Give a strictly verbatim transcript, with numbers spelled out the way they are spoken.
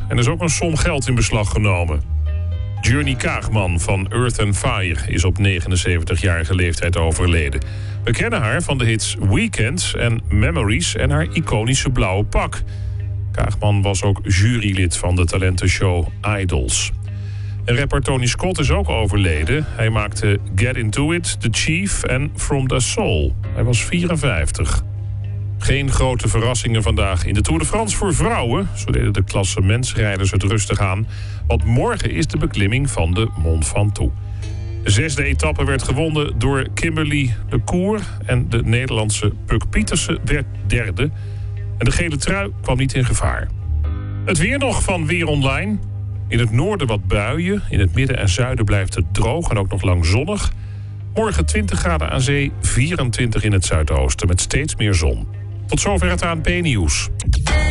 en er is ook een som geld in beslag genomen. Journey Kaagman van Earth and Fire is op negenenzeventigjarige leeftijd overleden. We kennen haar van de hits Weekends en Memories en haar iconische blauwe pak. Kaagman was ook jurylid van de talentenshow Idols. En rapper Tony Scott is ook overleden. Hij maakte Get Into It, The Chief en From The Soul. Hij was vierenvijftig. Geen grote verrassingen vandaag in de Tour de France voor vrouwen. Zo deden de klassementsrijders het rustig aan. Want morgen is de beklimming van de Mont Ventoux. De zesde etappe werd gewonnen door Kimberly de Koer. En de Nederlandse Puk Pietersen werd derde. En de gele trui kwam niet in gevaar. Het weer nog van Weer Online. In het noorden wat buien. In het midden en zuiden blijft het droog en ook nog lang zonnig. Morgen twintig graden aan zee, vierentwintig in het zuidoosten met steeds meer zon. Tot zover het A N P-nieuws.